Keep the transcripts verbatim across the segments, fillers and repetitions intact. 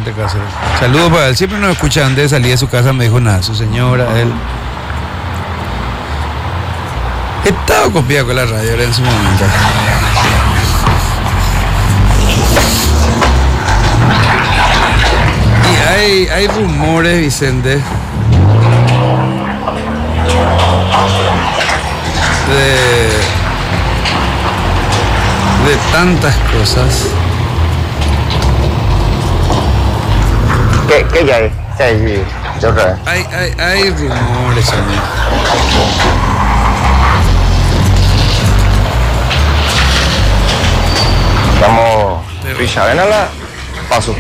Vicente Cáceres. Saludos para él. Siempre nos escucha antes de salir de su casa, me dijo nada. Su señora, él. Estaba copiado con la radio ahora en su momento. Y hay, hay rumores, Vicente, de, de tantas cosas. ¿Qué, qué ya hay? ¿Qué hay? ¿Qué otra vez? Hay, hay, hay rumores, amigo. Estamos... Richa, ven a la... Paso.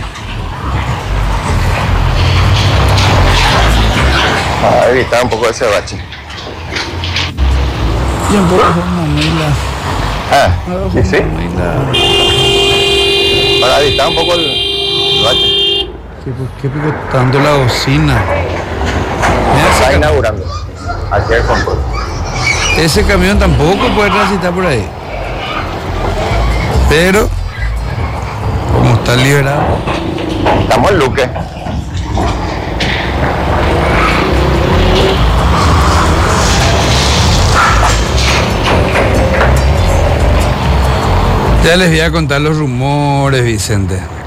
A evitar un poco ese bache. Tiempo de mamila. Ah, sí, sí. Para evitar un poco el, el bache. ¿Qué, qué picotando la bocina? Mira, Está ese, inaugurando. Aquí el control. ese camión tampoco puede transitar por ahí. Pero, como está liberado. Estamos en Luque. Ya les voy a contar los rumores, Vicente.